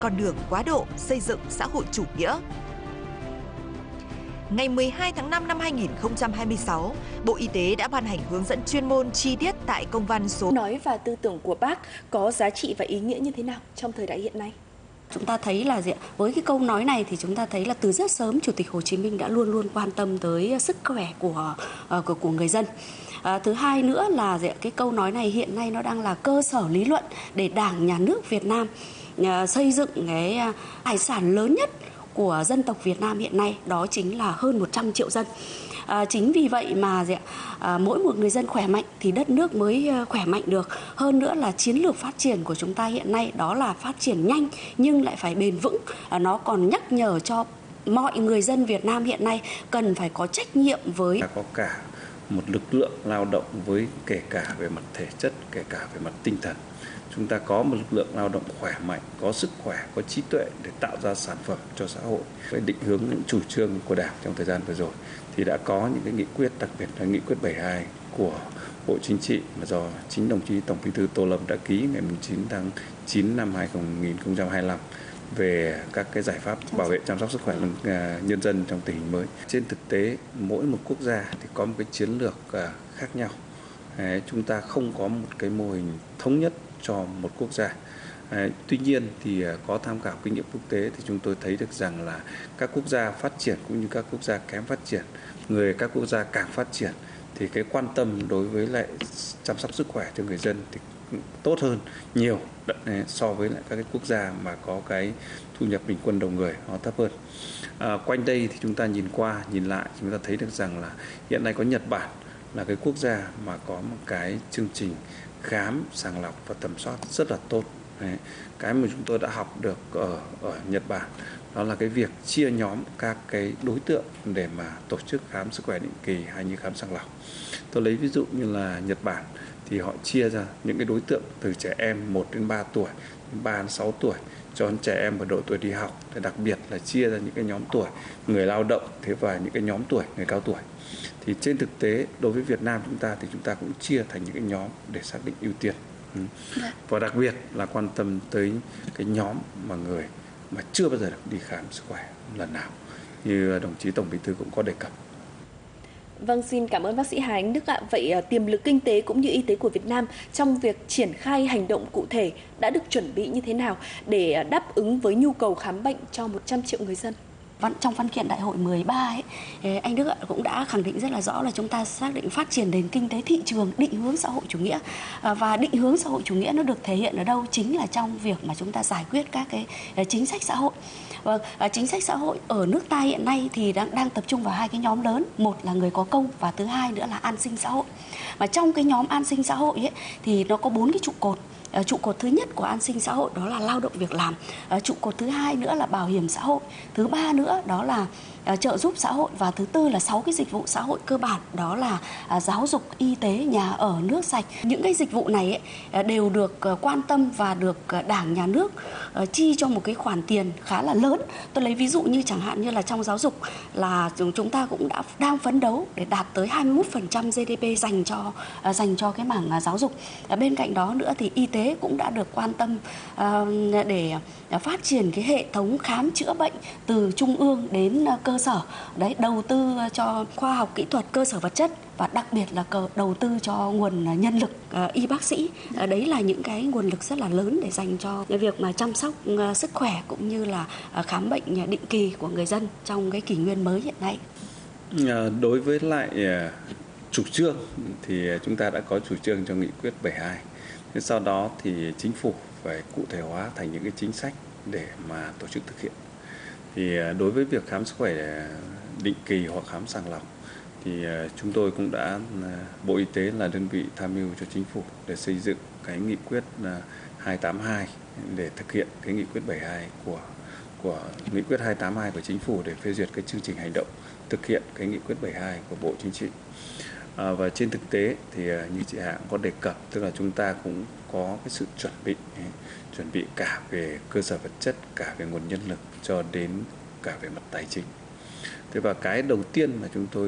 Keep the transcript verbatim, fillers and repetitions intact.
con đường quá độ xây dựng xã hội chủ nghĩa. Ngày mười hai tháng năm năm hai nghìn không trăm hai mươi sáu, Bộ Y tế đã ban hành hướng dẫn chuyên môn chi tiết tại công văn số Nói và tư tưởng của Bác có giá trị và ý nghĩa như thế nào trong thời đại hiện nay? Chúng ta thấy là gì? Với cái câu nói này thì chúng ta thấy là từ rất sớm Chủ tịch Hồ Chí Minh đã luôn luôn quan tâm tới sức khỏe của của, của người dân. À, thứ hai nữa là gì? Cái câu nói này hiện nay nó đang là cơ sở lý luận để Đảng, Nhà nước Việt Nam à, xây dựng cái tài sản lớn nhất của dân tộc Việt Nam hiện nay, đó chính là hơn một trăm triệu dân. À, chính vì vậy mà à, mỗi một người dân khỏe mạnh thì đất nước mới khỏe mạnh được. Hơn nữa là chiến lược phát triển của chúng ta hiện nay đó là phát triển nhanh nhưng lại phải bền vững. À, nó còn nhắc nhở cho mọi người dân Việt Nam hiện nay cần phải có trách nhiệm với có cả một lực lượng lao động với kể cả về mặt thể chất, kể cả về mặt tinh thần. Chúng ta có một lực lượng lao động khỏe mạnh, có sức khỏe, có trí tuệ để tạo ra sản phẩm cho xã hội. Với định hướng những chủ trương của Đảng trong thời gian vừa rồi thì đã có những cái nghị quyết, đặc biệt là nghị quyết bảy mươi hai của Bộ Chính trị mà do chính đồng chí Tổng Bí thư Tô Lâm đã ký ngày chín tháng chín năm hai nghìn không trăm hai mươi lăm về các cái giải pháp bảo vệ chăm sóc sức khỏe nhân dân trong tình hình mới. Trên thực tế, mỗi một quốc gia thì có một cái chiến lược khác nhau. Đấy, chúng ta không có một cái mô hình thống nhất cho một quốc gia. Đấy, tuy nhiên thì có tham khảo kinh nghiệm quốc tế thì chúng tôi thấy được rằng là các quốc gia phát triển cũng như các quốc gia kém phát triển, người các quốc gia càng phát triển thì cái quan tâm đối với lại chăm sóc sức khỏe cho người dân thì tốt hơn nhiều so với lại các cái quốc gia mà có cái thu nhập bình quân đầu người nó thấp hơn. À, quanh đây thì chúng ta nhìn qua nhìn lại chúng ta thấy được rằng là hiện nay có Nhật Bản là cái quốc gia mà có một cái chương trình khám, sàng lọc và tầm soát rất là tốt. Đấy. Cái mà chúng tôi đã học được ở ở Nhật Bản đó là cái việc chia nhóm các cái đối tượng để mà tổ chức khám sức khỏe định kỳ hay như khám sàng lọc. Tôi lấy ví dụ như là Nhật Bản thì họ chia ra những cái đối tượng từ trẻ em một đến ba tuổi, đến ba đến sáu tuổi cho trẻ em ở độ tuổi đi học, và đặc biệt là chia ra những cái nhóm tuổi người lao động thế và những cái nhóm tuổi người cao tuổi. Thì trên thực tế đối với Việt Nam chúng ta thì chúng ta cũng chia thành những cái nhóm để xác định ưu tiên. Và đặc biệt là quan tâm tới cái nhóm mà người mà chưa bao giờ được đi khám sức khỏe lần nào, như đồng chí Tổng Bí thư cũng có đề cập. Vâng, xin cảm ơn bác sĩ Hà Anh Đức ạ. Vậy tiềm lực kinh tế cũng như y tế của Việt Nam trong việc triển khai hành động cụ thể đã được chuẩn bị như thế nào để đáp ứng với nhu cầu khám bệnh cho một trăm triệu người dân? Trong văn kiện đại hội mười ba ấy, anh Đức cũng đã khẳng định rất là rõ là chúng ta xác định phát triển nền kinh tế thị trường, định hướng xã hội chủ nghĩa. Và định hướng xã hội chủ nghĩa nó được thể hiện ở đâu? Chính là trong việc mà chúng ta giải quyết các cái chính sách xã hội. Vâng, chính sách xã hội ở nước ta hiện nay thì đang đang tập trung vào hai cái nhóm lớn, một là người có công và thứ hai nữa là an sinh xã hội. Mà trong cái nhóm an sinh xã hội ấy, thì nó có bốn cái trụ cột. À, trụ cột thứ nhất của an sinh xã hội đó là lao động việc làm, à, trụ cột thứ hai nữa là bảo hiểm xã hội, thứ ba nữa đó là à, trợ giúp xã hội và thứ tư là sáu cái dịch vụ xã hội cơ bản đó là à, giáo dục, y tế, nhà ở, nước sạch. Những cái dịch vụ này ấy, à, đều được à, quan tâm và được à, Đảng, Nhà nước à, chi cho một cái khoản tiền khá là lớn. Tôi lấy ví dụ như chẳng hạn như là trong giáo dục là chúng ta cũng đã đang phấn đấu để đạt tới hai mươi mốt phần trăm giê đê pê dành cho à, dành cho cái mảng à, giáo dục. À, bên cạnh đó nữa thì y tế cũng đã được quan tâm uh, để uh, phát triển cái hệ thống khám chữa bệnh từ trung ương đến uh, cơ sở. Đấy, đầu tư uh, cho khoa học kỹ thuật, cơ sở vật chất và đặc biệt là cờ, đầu tư cho nguồn uh, nhân lực uh, y bác sĩ. Uh, đấy là những cái nguồn lực rất là lớn để dành cho cái việc mà chăm sóc uh, sức khỏe cũng như là uh, khám bệnh uh, định kỳ của người dân trong cái kỷ nguyên mới hiện nay. Uh, đối với lại uh, chủ trương thì chúng ta đã có chủ trương cho nghị quyết bảy mươi hai. Thế sau đó thì chính phủ phải cụ thể hóa thành những cái chính sách để mà tổ chức thực hiện. Thì đối với việc khám sức khỏe định kỳ hoặc khám sàng lọc thì chúng tôi cũng đã, Bộ Y tế là đơn vị tham mưu cho chính phủ để xây dựng cái nghị quyết hai tám hai để thực hiện cái nghị quyết bảy mươi hai của của nghị quyết hai tám hai của chính phủ để phê duyệt cái chương trình hành động thực hiện cái nghị quyết bảy mươi hai của Bộ Chính trị. À, và trên thực tế thì như chị Hạ có đề cập, tức là chúng ta cũng có cái sự chuẩn bị chuẩn bị cả về cơ sở vật chất, cả về nguồn nhân lực cho đến cả về mặt tài chính. Thế và cái đầu tiên mà chúng tôi